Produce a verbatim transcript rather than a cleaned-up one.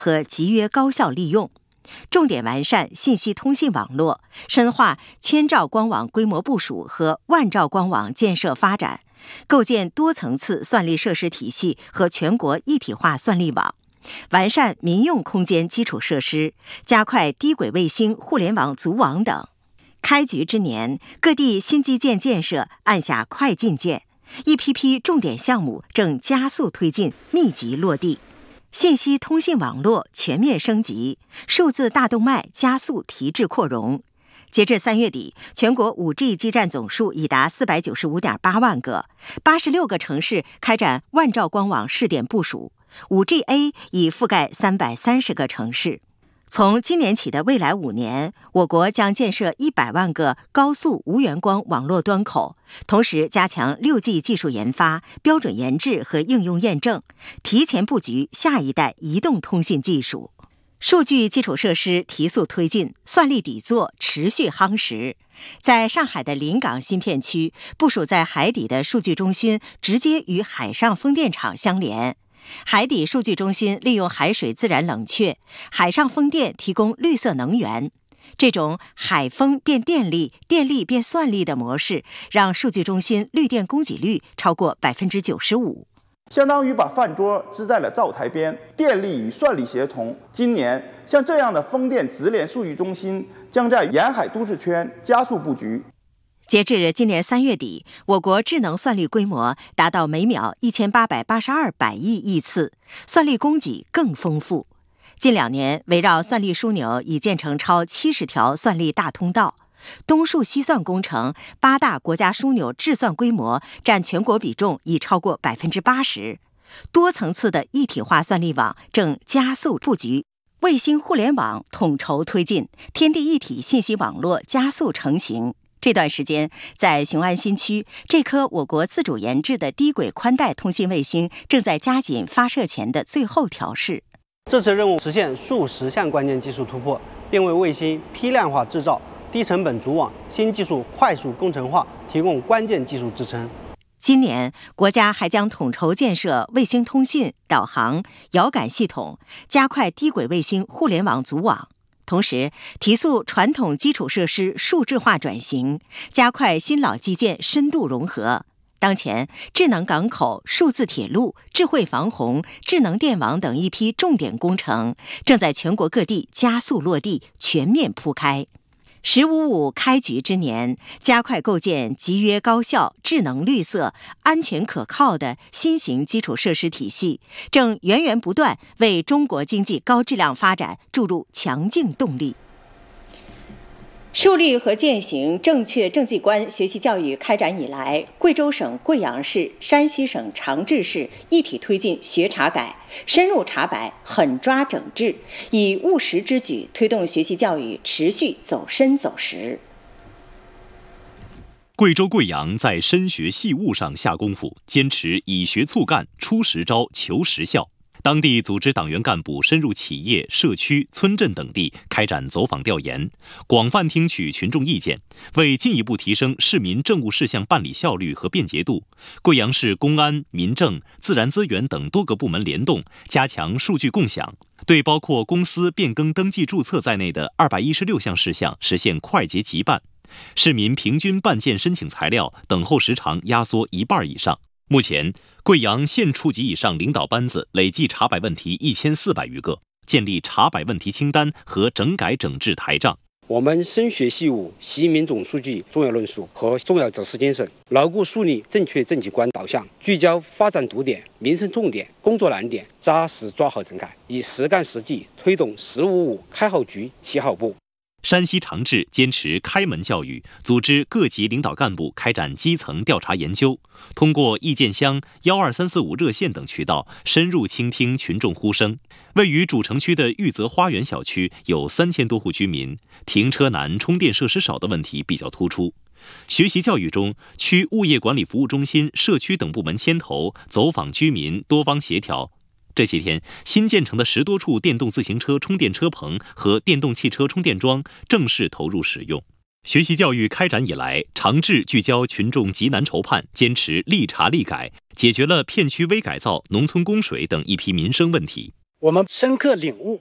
和集约高效利用，重点完善信息通信网络，深化千兆光网规模部署和万兆光网建设发展，构建多层次算力设施体系和全国一体化算力网，完善民用空间基础设施，加快低轨卫星互联网组网等。开局之年，各地新基建建设按下快进键，一批批重点项目正加速推进，密集落地。信息通信网络全面升级，数字大动脉加速提质扩容。截至三月底，全国 五 G 基站总数已达 四百九十五点八万个，八十六个城市开展万兆光网试点部署， 五 G A 已覆盖三百三十个城市。从今年起的未来五年，我国将建设一百万个高速无源光网络端口，同时加强 六 G 技术研发、标准研制和应用验证，提前布局下一代移动通信技术。数据基础设施提速推进，算力底座持续夯实。在上海的临港新片区，部署在海底的数据中心直接与海上风电场相连。海底数据中心利用海水自然冷却，海上风电提供绿色能源。这种海风变电力、电力变算力的模式，让数据中心绿电供给率超过 百分之九十五。 相当于把饭桌支在了灶台边，电力与算力协同。今年，像这样的风电直连数据中心将在沿海都市圈加速布局。 截至今年三月底，我国智能算力规模达到每秒一千八百八十二百亿亿次，算力供给更丰富。近两年，围绕算力枢纽已建成超七十条算力大通道。东数西算工程八大国家枢纽制算规模占全国比重已超过 百分之八十， 多层次的一体化算力网正加速布局，卫星互联网统筹推进，天地一体信息网络加速成型。这段时间，在雄安新区，这颗我国自主研制的低轨宽带通信卫星正在加紧发射前的最后调试。 这次任务实现数十项关键技术突破，并为卫星批量化制造、低成本组网、新技术快速工程化提供关键技术支撑。 今年，国家还将统筹建设卫星通信、导航、遥感系统，加快低轨卫星互联网组网。同时，提速传统基础设施数质化转型，加快新老基建深度融合。当前，智能港口、数字铁路、智慧防洪、智能电网等一批重点工程正在全国各地加速落地，全面铺开。十五五开局之年，加快构建集约高效、智能绿色、安全可靠的新型基础设施体系，正源源不断为中国经济高质量发展注入强劲动力。树立和践行正确政绩观学习教育开展以来，贵州省贵阳市、山西省长治市一体推进学查改，深入查摆，狠抓整治，以务实之举推动学习教育持续走深走实。 贵州贵阳在深学细务上下功夫，坚持以学促干、出实招、求实效。当地组织党员干部深入企业、社区、村镇等地开展走访调研，广泛听取群众意见，为进一步提升市民政务事项办理效率和便捷度，贵阳市公安、民政、自然资源等多个部门联动，加强数据共享，对包括公司变更登记注册在内的二百一十六项事项实现快捷急办，市民平均办件申请材料等候时长压缩一半以上。目前，贵阳县处级以上领导班子累计查摆问题一千四百余个，建立查摆问题清单和整改整治台账。 我们深学细务，习民总书记重要论述和重要指示精神，牢固树立正确政绩观导向，聚焦发展堵点、民生重点、工作难点，扎实抓好整改，以实干实际推动“十五五”开好局、起好步。 山西长治坚持开门教育，组织各级领导干部开展基层调查研究，通过意见箱、一二三四五热线等渠道深入倾听群众呼声。位于主城区的玉泽花园小区有三千多户居民，停车难、充电设施少的问题比较突出。学习教育中，区物业管理服务中心、社区等部门牵头走访居民，多方协调。这些天，新建成的十多处电动自行车充电车棚和电动汽车充电桩正式投入使用。学习教育开展以来，长治聚焦群众急难愁盼，坚持立查立改，解决了片区微改造、农村供水等一批民生问题。 我们深刻领悟